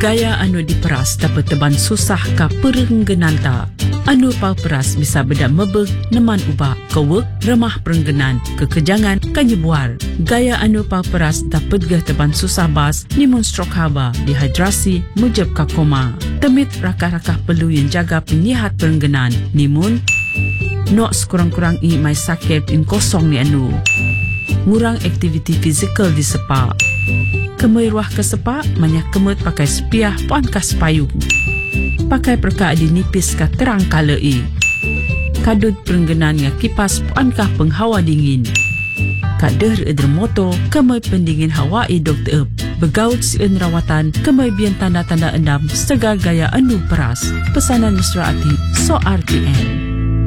Gaya anu diperas dapat teban susah ka perenggenan ta. Anu pau peras bisa bedak mebeg neman ubah kewek remah perenggenan kekejangan kanyebuar. Gaya anu pau peras dapat gah teban susah bas nimun stroke haba, dehidrasi, mujab ka koma. Temit rakah-rakah perlu yang jaga penyihat perenggenan nimun nok sekurang-kurang i mai sakit in kosong ni anu. Ngurang aktiviti fizikal di sepak. Kemai ruah ke sepak, banyak kemut pakai sepiah puan ka sepayung. Pakai perka di nipis ka terang kala i. Kadut perenggenan nga kipas puan ka penghawa dingin. Kader edermoto, kemai pendingin hawa i dokter begaut sien rawatan, kemai bian tanda-tanda endam sega gaya anu peras. Pesanan Mesra Ati, So RTN.